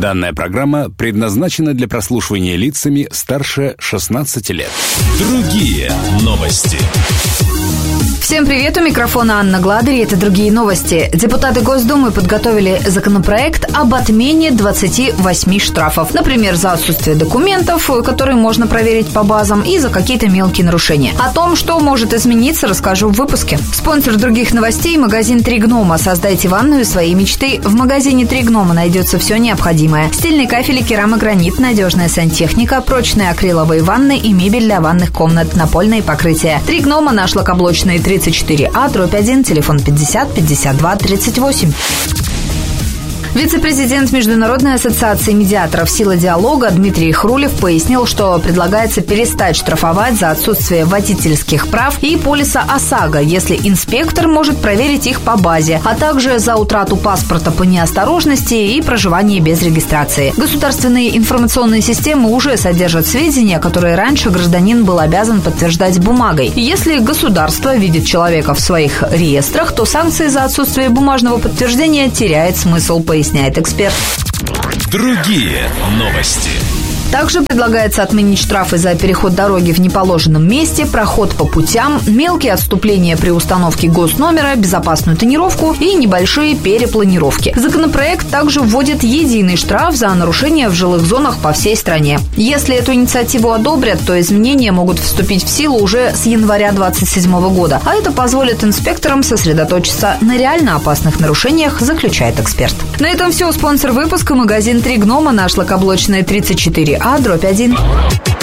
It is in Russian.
Данная программа предназначена для прослушивания лицами старше 16 лет. Другие новости. Всем привет, у микрофона Анна Гладырь, это «Другие новости». Депутаты Госдумы подготовили законопроект об отмене 28 штрафов. Например, за отсутствие документов, которые можно проверить по базам, и за какие-то мелкие нарушения. О том, что может измениться, расскажу в выпуске. Спонсор «Других новостей» – магазин «Три гнома». Создайте ванную своей мечты. В магазине «Три гнома» найдется все необходимое. Стильный кафель и керамогранит, надежная сантехника, прочные акриловые ванны и мебель для ванных комнат, напольные покрытия. «Три гнома» на Шлакоблочной 34А, дробь 1, телефон 50 52 38. Вице-президент Международной ассоциации медиаторов «Сила диалога» Дмитрий Хрулев пояснил, что предлагается перестать штрафовать за отсутствие водительских прав и полиса ОСАГО, если инспектор может проверить их по базе, а также за утрату паспорта по неосторожности и проживание без регистрации. Государственные информационные системы уже содержат сведения, которые раньше гражданин был обязан подтверждать бумагой. Если государство видит человека в своих реестрах, то санкции за отсутствие бумажного подтверждения теряет смысл, поясняет эксперт. Другие новости. Также предлагается отменить штрафы за переход дороги в неположенном месте, проход по путям, мелкие отступления при установке госномера, безопасную тонировку и небольшие перепланировки. Законопроект также вводит единый штраф за нарушения в жилых зонах по всей стране. Если эту инициативу одобрят, то изменения могут вступить в силу уже с января 2027 года, а это позволит инспекторам сосредоточиться на реально опасных нарушениях, заключает эксперт. На этом все. Спонсор выпуска – магазин «Три гнома» на Шлакоблочной 34А, дробь 1.